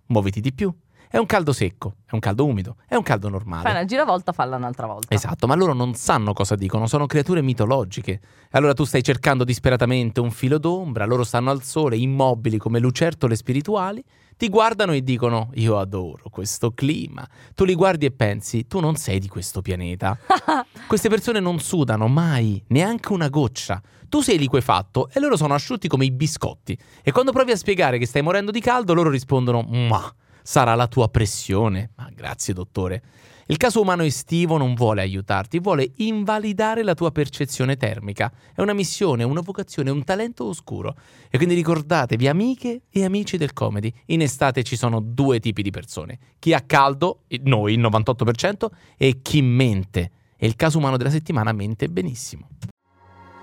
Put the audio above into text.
muoviti di più. È un caldo secco, è un caldo umido, è un caldo normale. Fai una giravolta, falla un'altra volta. Esatto, ma loro non sanno cosa dicono, sono creature mitologiche. Allora tu stai cercando disperatamente un filo d'ombra, loro stanno al sole, immobili come lucertole spirituali, ti guardano e dicono: io adoro questo clima. Tu li guardi e pensi: tu non sei di questo pianeta. Queste persone non sudano mai, neanche una goccia. Tu sei liquefatto e loro sono asciutti come i biscotti. E quando provi a spiegare che stai morendo di caldo, loro rispondono: ma sarà la tua pressione. Ma grazie, dottore. Il caso umano estivo non vuole aiutarti, vuole invalidare la tua percezione termica. È una missione, una vocazione, un talento oscuro. E quindi ricordatevi, amiche e amici del comedy, in estate ci sono due tipi di persone. Chi ha caldo, noi il 98%, e chi mente. E il caso umano della settimana mente benissimo.